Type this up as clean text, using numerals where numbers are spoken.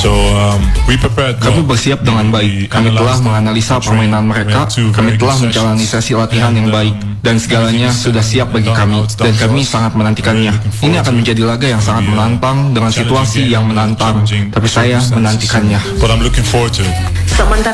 Kami bersiap dengan baik. Kami telah menganalisa permainan mereka. Kami telah menjalani sesi latihan yang baik, dan segalanya sudah siap bagi kami. Dan kami sangat menantikannya. Ini akan menjadi laga yang sangat menantang dengan situasi yang menantang. Tapi saya menantikannya. Sementara